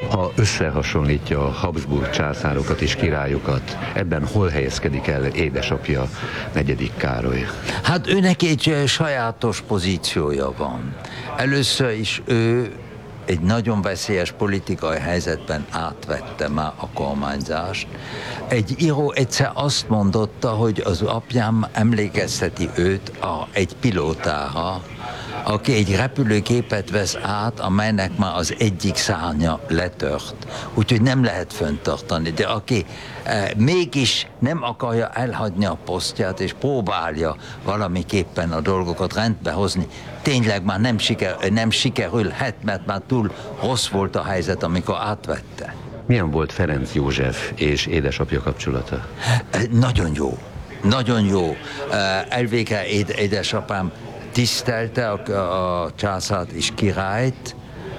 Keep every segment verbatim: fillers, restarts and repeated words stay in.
Ha összehasonlítja a Habsburg császárokat és királyokat, ebben hol helyezkedik el édesapja, negyedik Károly? Hát őnek egy sajátos pozíciója van. Először is ő egy nagyon veszélyes politikai helyzetben átvette már a kormányzást. Egy író egyszer azt mondotta, hogy az apjám emlékezteti őt a, egy pilótára, aki egy repülőgépet vesz át, amelynek már az egyik szárnya letört. Úgyhogy nem lehet fenntartani, de aki e, mégis nem akarja elhagyni a posztját, és próbálja valamiképpen a dolgokat rendbe hozni, tényleg már nem, siker, nem sikerülhet, mert már túl rossz volt a helyzet, amikor átvette. Milyen volt Ferenc József és édesapja kapcsolata? E, nagyon jó, nagyon jó. E, elvégre éd, édesapám tisztelte a, a császárt és királyt,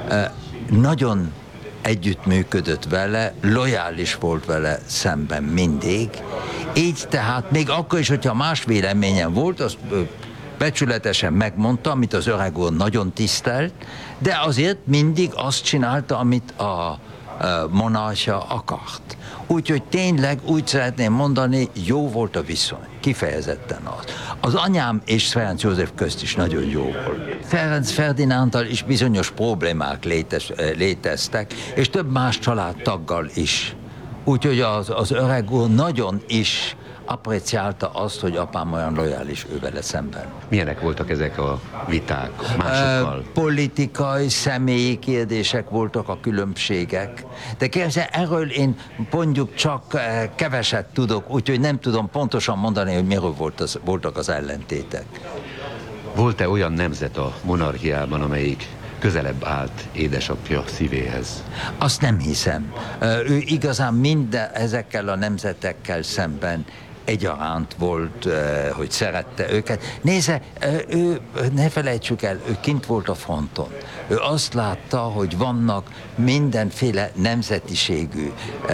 nagyon együttműködött vele, lojális volt vele szemben mindig, így tehát még akkor is, hogyha más véleményen volt, azt becsületesen megmondta, amit az öreg úr nagyon tisztelt, de azért mindig azt csinálta, amit a monarchia akart. Úgyhogy tényleg úgy szeretném mondani, jó volt a viszony, kifejezetten az. Az anyám és Ferenc József közt is nagyon jó volt. Ferenc Ferdinándal is bizonyos problémák létez, léteztek, és több más családtaggal is. Úgyhogy az, az öreg úr nagyon is appreciálta azt, hogy apám olyan lojális ő vele szemben. Milyenek voltak ezek a viták másokkal? Uh, politikai, személyi kérdések voltak a különbségek. De kérdezni, erről én mondjuk csak uh, keveset tudok, úgyhogy nem tudom pontosan mondani, hogy miről volt az, voltak az ellentétek. Volt-e olyan nemzet a monarchiában, amelyik közelebb állt édesapja szívéhez? Azt nem hiszem. Uh, ő igazán minden ezekkel a nemzetekkel szemben egyaránt volt, hogy szerette őket. Nézze, ő, ne felejtsük el, ő kint volt a fronton. Ő azt látta, hogy vannak mindenféle nemzetiségű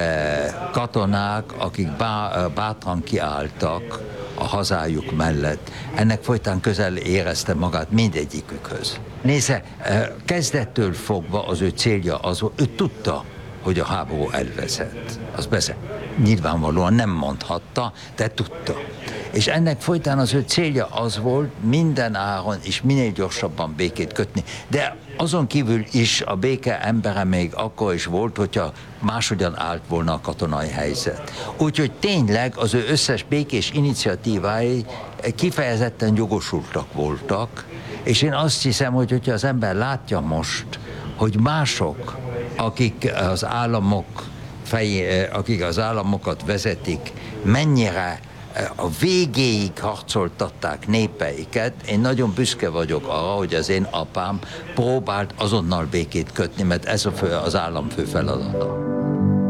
katonák, akik bátran kiálltak a hazájuk mellett. Ennek folytán közel érezte magát mindegyikükhöz. Nézze, kezdettől fogva az ő célja az volt, ő tudta, hogy a háború elveszett. Az persze nyilvánvalóan nem mondhatta, de tudta. És ennek folytán az ő célja az volt minden áron és minél gyorsabban békét kötni. De azon kívül is a béke embere még akkor is volt, hogyha máshogyan állt volna a katonai helyzet. Úgyhogy tényleg az ő összes békés iniciatívái kifejezetten jogosultak voltak, és én azt hiszem, hogy hogyha az ember látja most, hogy mások, akik az államok fejé, akik az államokat vezetik, mennyire a végéig harcoltatták népeiket, én nagyon büszke vagyok arra, hogy az én apám próbált azonnal békét kötni, mert ez a fő, az állam fő feladata.